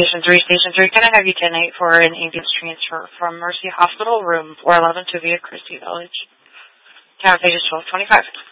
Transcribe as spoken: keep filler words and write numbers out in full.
Station three. Station three, can I have you ten eight for an ambulance transfer from Mercy Hospital, room four eleven to Via Christi Village? Town pages twelve twenty-five.